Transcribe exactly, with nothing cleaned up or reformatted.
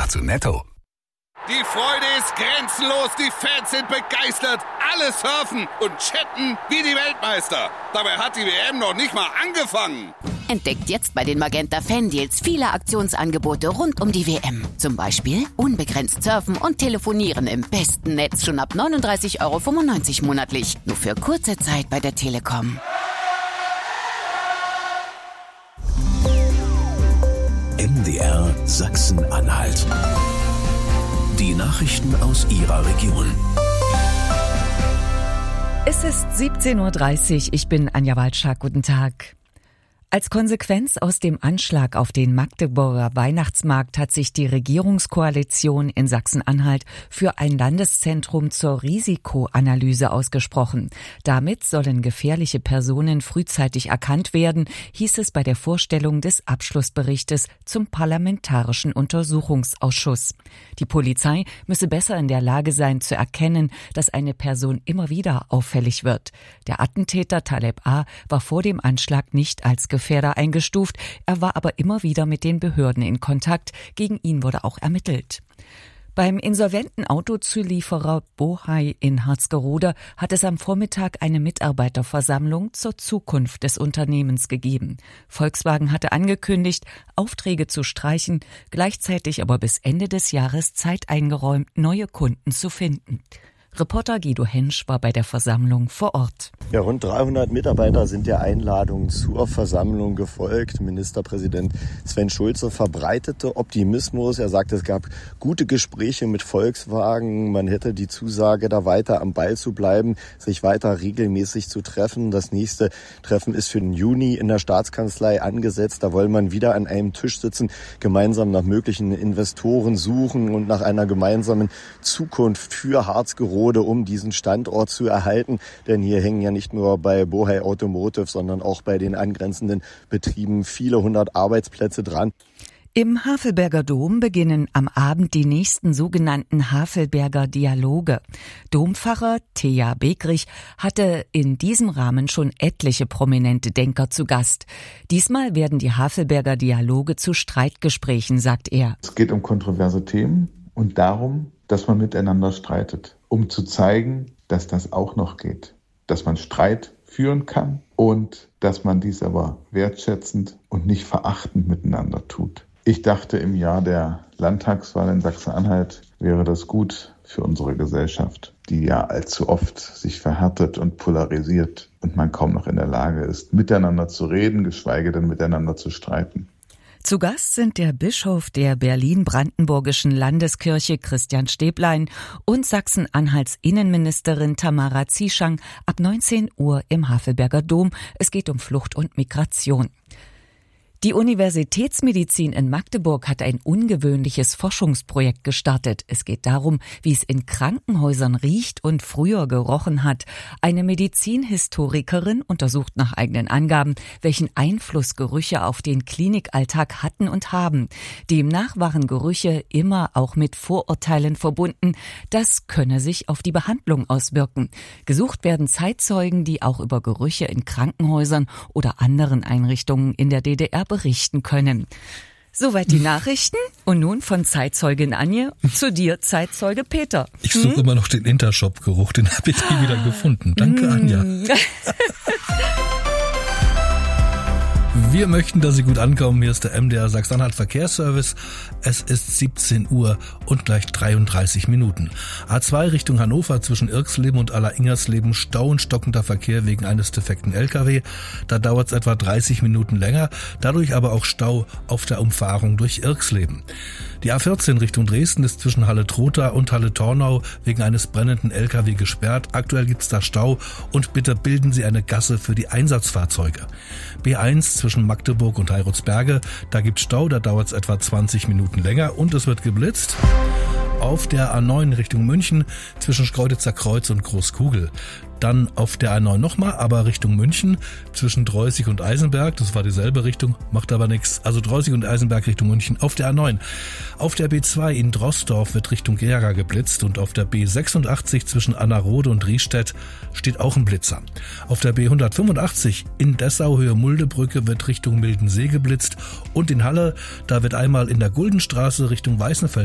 zu Netto. Die Freude ist grenzenlos, die Fans sind begeistert, alle surfen und chatten wie die Weltmeister. Dabei hat die W M noch nicht mal angefangen. Entdeckt jetzt bei den Magenta Fan-Deals viele Aktionsangebote rund um die W M. Zum Beispiel unbegrenzt surfen und telefonieren im besten Netz schon ab neununddreißig Euro fünfundneunzig monatlich. Nur für kurze Zeit bei der Telekom. M D R Sachsen-Anhalt. Die Nachrichten aus Ihrer Region. Es ist siebzehn Uhr dreißig. Ich bin Anja Waldschak. Guten Tag. Als Konsequenz aus dem Anschlag auf den Magdeburger Weihnachtsmarkt hat sich die Regierungskoalition in Sachsen-Anhalt für ein Landeszentrum zur Risikoanalyse ausgesprochen. Damit sollen gefährliche Personen frühzeitig erkannt werden, hieß es bei der Vorstellung des Abschlussberichtes zum Parlamentarischen Untersuchungsausschuss. Die Polizei müsse besser in der Lage sein zu erkennen, dass eine Person immer wieder auffällig wird. Der Attentäter Taleb A. war vor dem Anschlag nicht als Gefährder eingestuft, er war aber immer wieder mit den Behörden in Kontakt. Gegen ihn wurde auch ermittelt. Beim insolventen Autozulieferer Bohai in Harzgerode hat es am Vormittag eine Mitarbeiterversammlung zur Zukunft des Unternehmens gegeben. Volkswagen hatte angekündigt, Aufträge zu streichen, gleichzeitig aber bis Ende des Jahres Zeit eingeräumt, neue Kunden zu finden. Reporter Guido Hensch war bei der Versammlung vor Ort. Ja, rund dreihundert Mitarbeiter sind der Einladung zur Versammlung gefolgt. Ministerpräsident Sven Schulze verbreitete Optimismus. Er sagte, es gab gute Gespräche mit Volkswagen. Man hätte die Zusage, da weiter am Ball zu bleiben, sich weiter regelmäßig zu treffen. Das nächste Treffen ist für den Juni in der Staatskanzlei angesetzt. Da will man wieder an einem Tisch sitzen, gemeinsam nach möglichen Investoren suchen und nach einer gemeinsamen Zukunft für Harzgerode, um diesen Standort zu erhalten. Denn hier hängen ja nicht nur bei Bohai Automotive, sondern auch bei den angrenzenden Betrieben viele hundert Arbeitsplätze dran. Im Havelberger Dom beginnen am Abend die nächsten sogenannten Havelberger Dialoge. Dompfarrer Thea Begrich hatte in diesem Rahmen schon etliche prominente Denker zu Gast. Diesmal werden die Havelberger Dialoge zu Streitgesprächen, sagt er. Es geht um kontroverse Themen und darum, dass man miteinander streitet, um zu zeigen, dass das auch noch geht, dass man Streit führen kann und dass man dies aber wertschätzend und nicht verachtend miteinander tut. Ich dachte, im Jahr der Landtagswahl in Sachsen-Anhalt wäre das gut für unsere Gesellschaft, die ja allzu oft sich verhärtet und polarisiert und man kaum noch in der Lage ist, miteinander zu reden, geschweige denn miteinander zu streiten. Zu Gast sind der Bischof der Berlin-Brandenburgischen Landeskirche Christian Stäblein und Sachsen-Anhalts Innenministerin Tamara Zieschang ab neunzehn Uhr im Havelberger Dom. Es geht um Flucht und Migration. Die Universitätsmedizin in Magdeburg hat ein ungewöhnliches Forschungsprojekt gestartet. Es geht darum, wie es in Krankenhäusern riecht und früher gerochen hat. Eine Medizinhistorikerin untersucht nach eigenen Angaben, welchen Einfluss Gerüche auf den Klinikalltag hatten und haben. Demnach waren Gerüche immer auch mit Vorurteilen verbunden. Das könne sich auf die Behandlung auswirken. Gesucht werden Zeitzeugen, die auch über Gerüche in Krankenhäusern oder anderen Einrichtungen in der D D R berichten können. Soweit die Nachrichten. Und nun von Zeitzeugin Anje zu dir, Zeitzeuge Peter. Ich suche hm? immer noch den Intershop-Geruch, den habe ich nie wieder gefunden. Danke, Anja. Wir möchten, dass Sie gut ankommen. Hier ist der M D R Sachsen-Anhalt Verkehrsservice. Es ist siebzehn Uhr und gleich dreiunddreißig Minuten. A zwei Richtung Hannover zwischen Irxleben und Aller-Ingersleben Stau und stockender Verkehr wegen eines defekten L K W. Da dauert es etwa dreißig Minuten länger. Dadurch aber auch Stau auf der Umfahrung durch Irxleben. Die A vierzehn Richtung Dresden ist zwischen Halle-Trotha und Halle-Tornau wegen eines brennenden L K W gesperrt. Aktuell gibt's da Stau und bitte bilden Sie eine Gasse für die Einsatzfahrzeuge. B eins zwischen Magdeburg und Heirutsberge, da gibt's Stau, da dauert es etwa zwanzig Minuten länger und es wird geblitzt. Auf der A neun Richtung München zwischen Schkeuditzer Kreuz und Großkugel. Dann auf der A neun nochmal, aber Richtung München zwischen Droyßig und Eisenberg. Das war dieselbe Richtung, macht aber nichts. Also Droyßig und Eisenberg Richtung München auf der A neun. Auf der B zwei in Drossdorf wird Richtung Gera geblitzt und auf der B sechsundachtzig zwischen Annerode und Riestedt steht auch ein Blitzer. Auf der B hundertfünfundachtzig in Dessau Höhe Muldebrücke wird Richtung Mildensee geblitzt und in Halle, da wird einmal in der Guldenstraße Richtung Weißenfeld